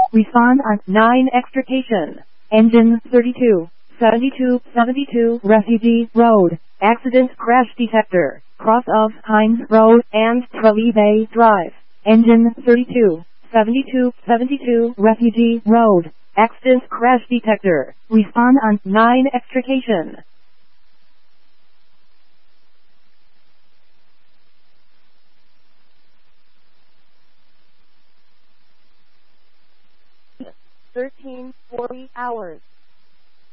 Respond on 9 extrication. Engine 3272 Refugee Road. Accident crash detector. Cross of Hines Road and Tralee Bay Drive. Engine 3272 Refugee Road. Accident crash detector. Respond on 9 extrication. $13.40